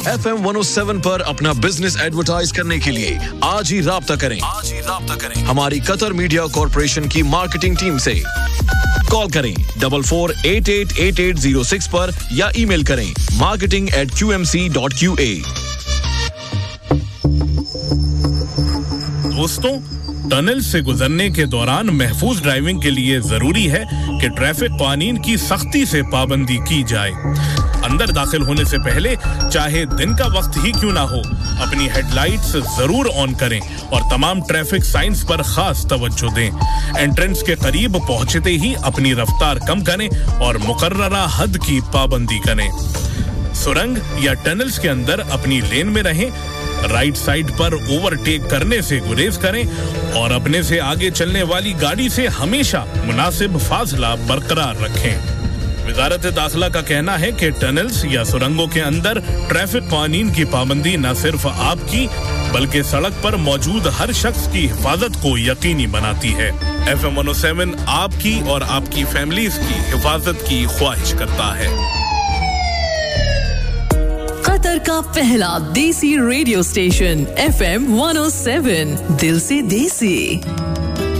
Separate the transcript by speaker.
Speaker 1: FM 107 पर अपना business advertise करने के लिए आज ही राब्ता करें हमारी कतर मीडिया कॉर्पोरेशन की मार्केटिंग टीम से कॉल करें 44888806 पर या ईमेल करें marketing@qmc.qa
Speaker 2: दोस्तों टनल से गुजरने के दौरान महफूज ड्राइविंग के लिए जरूरी है कि ट्रैफिक कानून की सख्ती से पाबंदी की जाए अंदर दाखिल होने से पहले चाहे दिन का वक्त ही क्यों ना हो अपनी हेडलाइट्स जरूर ऑन करें और तमाम ट्रैफिक साइंस पर खास तवज्जो दें एंट्रेंस के करीब पहुंचते ही अपनी रफ्तार कम करें और मुकर्ररा हद की पाबंदी करें सुरंग या टनल्स के अंदर अपनी लेन में रहें राइट साइड पर ओवरटेक करने से गुरेज करें और अपने से आगे चलने वाली गाड़ी से हमेशा मुनासिब फासला बरकरार रखें वजारत दाखिला का कहना है कि टनल्स या सुरंगों के अंदर ट्रैफिक कानून की पाबंदी न सिर्फ आपकी बल्कि सड़क पर मौजूद हर शख्स की हिफाजत को यकीनी बनाती है FM 107 आपकी और आपकी फैमिलीज की हिफाजत की ख्वाहिश करता है
Speaker 3: कतर का पहला देसी रेडियो स्टेशन FM 107 दिल से देसी